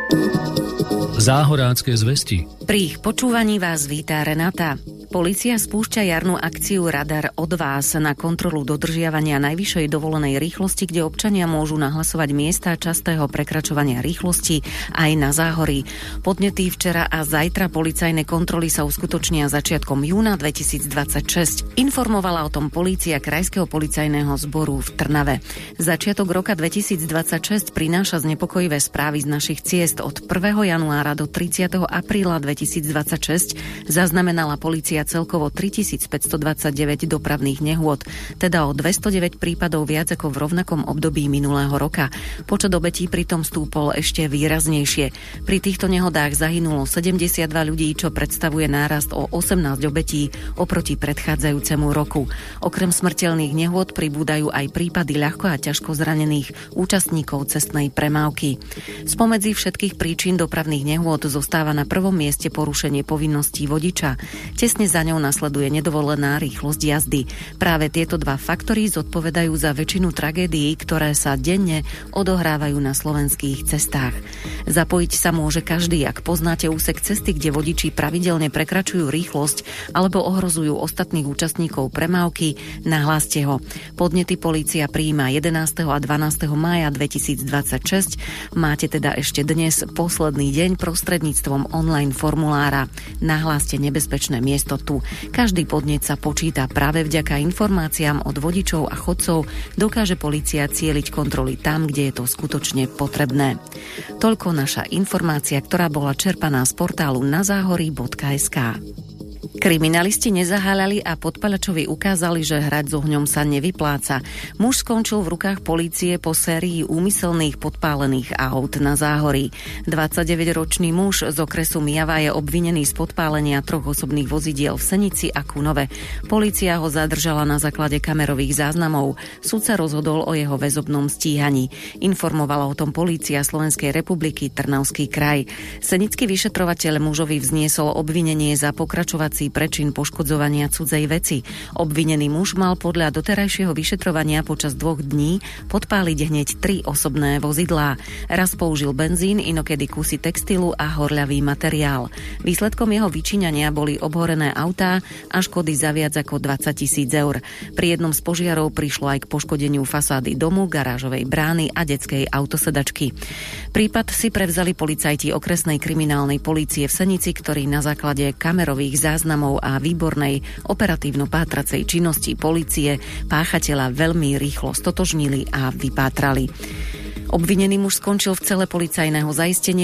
Záhorácké zvesti. Pri ich počúvaní vás víta Renata. Polícia spúšťa jarnú akciu Radar od vás na kontrolu dodržiavania najvyššej dovolenej rýchlosti, kde občania môžu nahlasovať miesta častého prekračovania rýchlosti aj na Záhorí. Podnetý včera a zajtra policajné kontroly sa uskutočnia začiatkom júna 2026. Informovala o tom polícia Krajského policajného zboru v Trnave. Začiatok roka 2026 prináša znepokojivé správy z našich ciest. Od 1. januára do 30. apríla 2026 zaznamenala polícia celkovo 3529 dopravných nehôd, teda o 209 prípadov viac ako v rovnakom období minulého roka. Počet obetí pritom stúpol ešte výraznejšie. Pri týchto nehodách zahynulo 72 ľudí, čo predstavuje nárast o 18 obetí oproti predchádzajúcemu roku. Okrem smrteľných nehôd pribúdajú aj prípady ľahko a ťažko zranených účastníkov cestnej premávky. Spomedzi všetkých príčin dopravných nehôd zostáva na prvom mieste porušenie povinností vodiča. Tesne za ňou nasleduje nedovolená rýchlosť jazdy. Práve tieto dva faktory zodpovedajú za väčšinu tragédií, ktoré sa denne odohrávajú na slovenských cestách. Zapojiť sa môže každý, ak poznáte úsek cesty, kde vodiči pravidelne prekračujú rýchlosť alebo ohrozujú ostatných účastníkov premávky, nahláste ho. Podnety polícia prijíma 11. a 12. mája 2026. Máte teda ešte dnes posledný deň prostredníctvom online formulára. Nahláste nebezpečné miesto tu. Každý podnet sa počíta. Práve vďaka informáciám od vodičov a chodcov dokáže polícia cieliť kontroly tam, kde je to skutočne potrebné. Toľko naša informácia, ktorá bola čerpaná z portálu nazáhorí.sk. Kriminalisti nezaháľali a podpaľačovi ukázali, že hrať s ohňom sa nevypláca. Muž skončil v rukách polície po sérii úmyselných podpálených aut na Záhorí. 29-ročný muž z okresu Mijava je obvinený z podpálenia 3 osobných vozidiel v Senici a Kunove. Polícia ho zadržala na základe kamerových záznamov. Súd sa rozhodol o jeho väzobnom stíhaní. Informovala o tom polícia Slovenskej republiky, Trnavský kraj. Senický vyšetrovateľ mužovi vzniesol obvinenie za pokračovací prečin poškodzovania cudzej veci. Obvinený muž mal podľa doterajšieho vyšetrovania počas 2 dní podpáliť hneď 3 osobné vozidlá. Raz použil benzín, inokedy kusy textilu a horľavý materiál. Výsledkom jeho vyčíňania boli obhorené autá a škody za viac ako 20 000 eur. Pri jednom z požiarov prišlo aj k poškodeniu fasády domu, garážovej brány a detskej autosedačky. Prípad si prevzali policajti okresnej kriminálnej polície v Senici, ktorí na základe kamerových záznamov a výbornej operatívno-pátracej činnosti polície páchateľa veľmi rýchlo stotožnili a vypátrali. Obvinený muž skončil v cele policajného zaistenia